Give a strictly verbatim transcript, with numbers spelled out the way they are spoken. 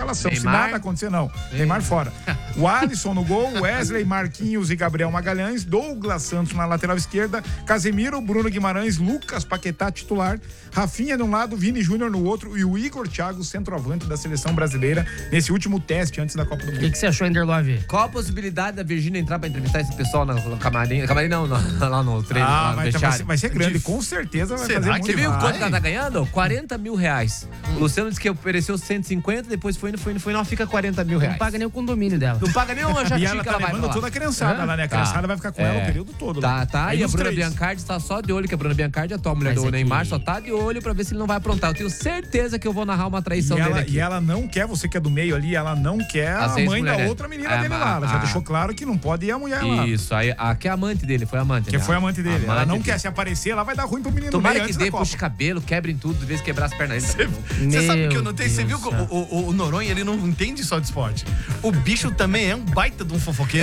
escalação. Neymar. Se nada acontecer, não. Neymar fora. O Alisson no gol, Wesley, Marquinhos e Gabriel Magalhães, Douglas Santos na lateral esquerda, Casemiro, Bruno Guimarães, Lucas Paquetá titular, Rafinha de um lado, Vini Júnior no outro e o Igor Thiago, centroavante da seleção brasileira, nesse último teste antes da Copa do Mundo. O que, que você achou, Ender Love? Qual a possibilidade da Virgínia entrar pra entrevistar esse pessoal no, no camarim? Camarim não, no, lá no treino. Ah, lá no vai, vai, vestiário. ser, vai ser grande, com certeza vai Será fazer que muito. Você viu Vai. quanto que ela tá ganhando? quarenta mil reais. O Luciano disse que ofereceu cento e cinquenta, depois foi indo, foi indo, foi indo, fica quarenta mil reais. Não paga nem o condomínio dela. Não paga nem uma E jatinha ela que tá ela vai levando pra lá. toda a criançada Hã? lá, né? A Tá. criançada vai ficar com ela É. o período todo. Tá, lá. tá. Aí E a nos Bruna três. Biancardi tá só de olho, que a Bruna Biancardi, a atual mulher Mas do é que- Neymar, só tá de olho pra ver se ele não vai aprontar. Eu tenho certeza que eu vou narrar uma traição E dele ela, aqui. e ela não quer, você que é do meio ali, ela não quer As a mãe ex-mulher da dele. outra menina A- dele lá. Ela a- já a- deixou claro que não pode ir a mulher lá. Isso, aí, a que é amante dele, foi amante. Que né? foi amante dele. ela Amante não dele. quer se aparecer, ela vai dar ruim pro menino Tomara meio que antes dê, da Copa. puxe cabelo, quebrem tudo, de vez quebrar as pernas dele. Você sabe Meu que eu notei? Você viu Deus que o, o, o Noronha, ele não entende só de esporte. O bicho também é um baita de um fofoqueiro.